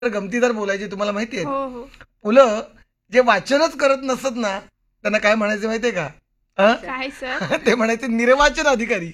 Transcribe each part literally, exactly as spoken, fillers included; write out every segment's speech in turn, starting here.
तर गमतीदार बोलायचे तुम्हाला माहिती आहे. हो हो मुलं जे वाचनच करत नसत ना त्यांना काय म्हणायचे माहितीये का? अं? काय सर? ते म्हणायचे निर्वाचन अधिकारी.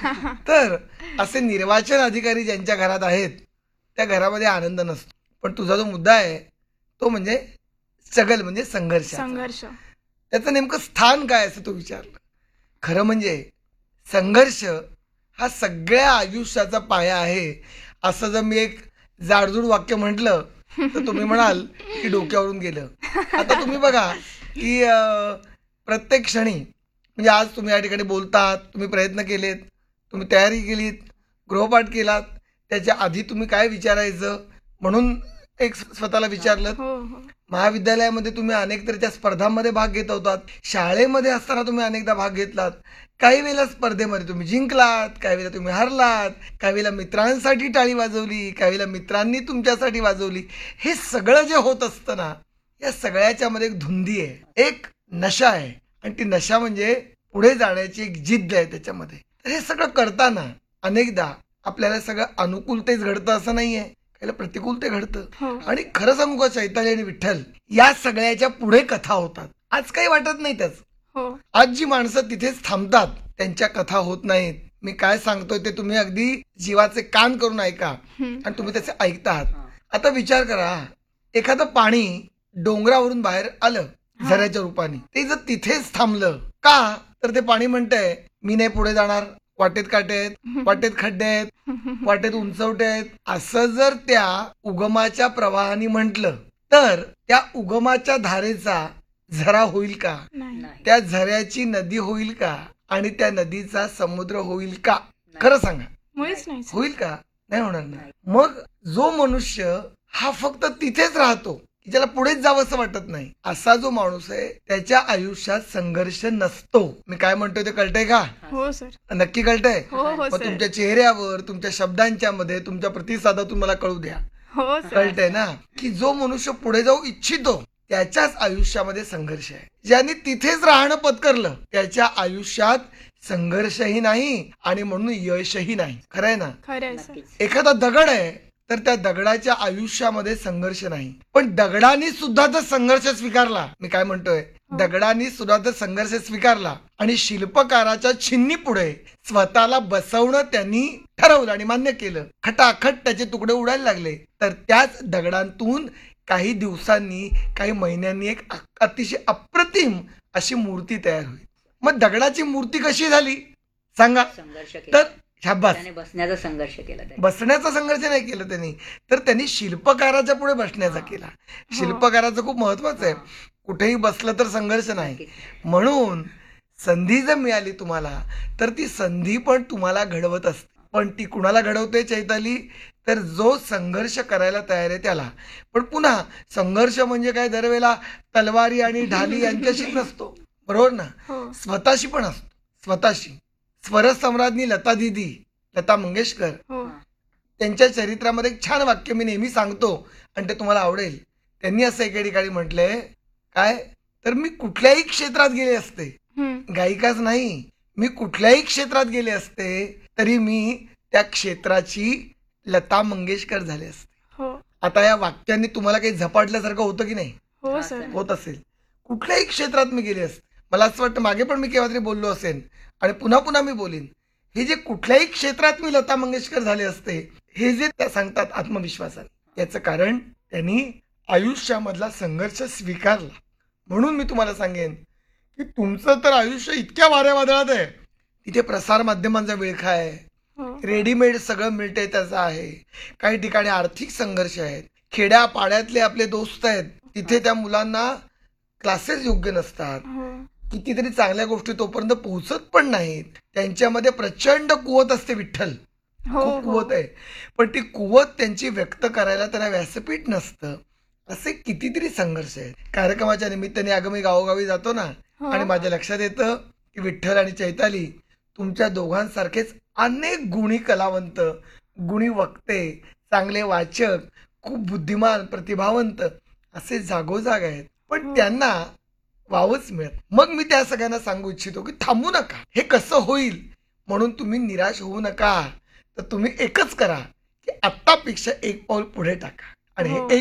तर असे निर्वाचन अधिकारी ज्यांच्या घरात आहेत त्या घरामध्ये आनंद नसतो. पण तुझा जो मुद्दा आहे तो म्हणजे स्ट्रगल म्हणजे संघर्ष. संघर्ष. त्याचं नेमकं स्थान काय असं तू विचारलं. खरं म्हणजे संघर्ष हा सगळ्या आयुष्याचा पाया आहे असं जर मी एक जाडजूड वाक्य म्हटलं तर तुम्ही म्हणाल की डोक्यावरून गेलं. आता तुम्ही बघा की अं, प्रत्येक क्षणी म्हणजे आज तुम्ही या ठिकाणी बोलतात, तुम्ही प्रयत्न केलेत, तुम्ही तयारी केलीत, गृहपाठ केलात, त्याच्या आधी तुम्ही काय विचारायचं म्हणून एक स्वतःला विचारलं. हो हो महाविद्यालयामध्ये तुम्ही अनेक तऱ्हेच्या स्पर्धांमध्ये भाग घेत होतात. शाळेमध्ये असताना तुम्ही अनेकदा भाग घेतलात. काही वेळेला स्पर्धेमध्ये तुम्ही जिंकलात, काही वेळेला तुम्ही हरलात, काही वेळेला मित्रांसाठी टाळी वाजवली, काही वेळेला मित्रांनी तुमच्यासाठी वाजवली. हे सगळं जे होत असतं ना या सगळ्याच्या मध्ये एक धुंदी आहे, एक नशा आहे आणि ती नशा म्हणजे पुढे जाण्याची एक जिद्द आहे त्याच्यामध्ये. तर हे सगळं करताना अनेकदा आपल्याला सगळं अनुकूलतेच घडतं असं नाहीये, त्याला प्रतिकूलते घडतं. हो आणि खरं सांगू का चैताली आणि विठ्ठल या सगळ्याच्या पुढे कथा होतात. आज काही वाटत नाही त्याच. हो आज जी माणसं तिथेच थांबतात त्यांच्या कथा होत नाहीत. मी काय सांगतोय ते तुम्ही अगदी जीवाचे कान करून ऐका हम्म. आणि तुम्ही त्याचे ऐकता आहात. आता विचार करा, एखादं पाणी डोंगरावरून बाहेर आलं झऱ्याच्या रूपाने, ते जर तिथेच थांबलं का तर ते पाणी म्हणतंय मी नाही पुढे जाणार, वाटेत काटे आहेत, वाटेत खड्डे आहेत, वाटेत उंचवटे आहेत. असं जर त्या उगमाच्या प्रवाहाने म्हटलं तर त्या उगमाच्या धारेचा झरा होईल का? नाही. त्या झऱ्याची नदी होईल का? आणि त्या नदीचा समुद्र होईल का? खरं सांगा, मुळीच नाही सर. होईल का? नाही होणार ना. मग जो मनुष्य हा फक्त तिथेच राहतो की ज्याला पुढेच जावं असं वाटत नाही, असा जो माणूस आहे त्याच्या आयुष्यात संघर्ष नसतो. मी काय म्हणतोय ते कळतंय का? हो सर. नक्की कळतंय? हो हो मग सर. तुमच्या चेहऱ्यावर, तुमच्या शब्दांच्या मध्ये, तुमच्या प्रतिसादातून मला कळू द्या. हो सर. कळतंय ना की जो मनुष्य पुढे जाऊ इच्छितो त्याच्याच आयुष्यामध्ये संघर्ष आहे. ज्यांनी तिथेच राहणं पत्करलं त्याच्या आयुष्यात संघर्षही नाही आणि म्हणून यशही नाही. खरं आहे ना? खरं आहे सर. एखादा दगड आहे तर त्या दगडाच्या आयुष्यामध्ये संघर्ष नाही, पण दगडाने सुद्धा जर संघर्ष स्वीकारला, मी काय म्हणतोय, दगडाने सुद्धा जर संघर्ष स्वीकारला आणि शिल्पकाराच्या छिन्नी पुढे स्वतःला बसवणं त्यांनी ठरवलं आणि मान्य केलं, खटाखट त्याचे तुकडे उडायला लागले, तर त्याच दगडांतून काही दिवसांनी, काही महिन्यांनी एक अतिशय अप्रतिम अशी मूर्ती तयार होईल. मग दगडाची मूर्ती कशी झाली सांगा? संघर्ष केला तर शाबास, त्याने, बसण्याचा संघर्ष केला त्याने. बसण्याचा संघर्ष नाही केला त्यांनी, तर त्यांनी शिल्पकाराच्या पुढे बसण्याचा केला. शिल्पकाराचं खूप महत्वाचं आहे. कुठेही बसलं तर संघर्ष नाही. म्हणून संधी जर मिळाली तुम्हाला तर ती संधी पण तुम्हाला घडवत असते. पण ती कुणाला घडवते चैताली? तर जो संघर्ष करायला तयार आहे त्याला. पण पुन्हा संघर्ष म्हणजे काय दरवेळेला तलवारी आणि ढाली यांच्याशीच नसतो, बरोबर ना? हो स्वतःशी पण असतो. स्वतःशी स्वरसम्राज्ञी लता दीदी, लता मंगेशकर, हो त्यांच्या चरित्रामध्ये एक छान वाक्य मी नेहमी सांगतो आणि ते तुम्हाला आवडेल. त्यांनी असं एके ठिकाणी म्हटलंय काय, तर मी कुठल्याही क्षेत्रात गेले असते, हम्म. गायिकाच नाही, मी कुठल्याही क्षेत्रात गेले असते तरी मी त्या क्षेत्राची लता मंगेशकर झाले असते. हो आता या वाक्यांनी तुम्हाला काही झपाटल्यासारखं होतं की नाही? हो सर. होत असेल. कुठल्याही क्षेत्रात मी गेले असते. मला असं वाटतं मागे पण मी केव्हा तरी बोललो असेल आणि पुन्हा पुन्हा मी बोलीन, हे जे कुठल्याही क्षेत्रात मी लता मंगेशकर झाले असते हे जे त्या सांगतात आत्मविश्वासाने, याचं कारण त्यांनी आयुष्यामधला संघर्ष स्वीकारला. म्हणून मी तुम्हाला सांगेन की तुमचं तर आयुष्य इतक्या वाऱ्या वादळात आहे, तिथे प्रसार माध्यमांचा विळखा आहे, हो रेडीमेड सगळं मिळतंय त्याचं आहे, काही ठिकाणी आर्थिक संघर्ष आहेत, खेड्या पाड्यातले आपले दोस्त आहेत तिथे त्या मुलांना क्लासेस योग्य नसतात, हो कितीतरी चांगल्या गोष्टी तोपर्यंत पोहोचत पण नाहीत. त्यांच्यामध्ये प्रचंड कुवत असते विठ्ठल, हो खूप हो कुवत आहे, पण ती कुवत त्यांची व्यक्त करायला त्यांना व्यासपीठ नसतं. असे कितीतरी संघर्ष आहेत. कार्यक्रमाच्या निमित्ताने अगं मी गावोगावी जातो ना हो. आणि माझ्या लक्षात येतं की विठ्ठल आणि चैताली तुमच्या दोघांसारखेच अनेक गुणी कलावंत, गुणी वक्ते, चांगले वाचक, खूप बुद्धिमान, प्रतिभावंत असे जागोजाग आहेत, पण त्यांना वावच मिळत. मग मी त्या सगळ्यांना सांगू इच्छितो की थांबू नका, हे कसं होईल म्हणून तुम्ही निराश होऊ नका. तर तुम्ही एकच करा की आत्तापेक्षा एक पाऊल पुढे टाका आणि हे हो. एक